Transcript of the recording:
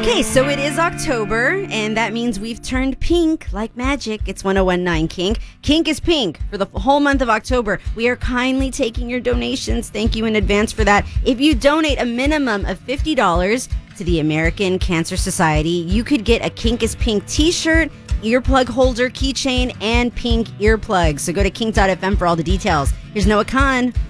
Okay, so it is October, and that means we've turned pink like magic. It's 1019 Kink. Kink is pink for the whole month of October. We are kindly taking your donations. Thank you in advance for that. If you donate a minimum of $50 to the American Cancer Society, you could get a Kink is Pink t-shirt, earplug holder, keychain, and pink earplugs. So go to kink.fm for all the details. Here's Noah Khan.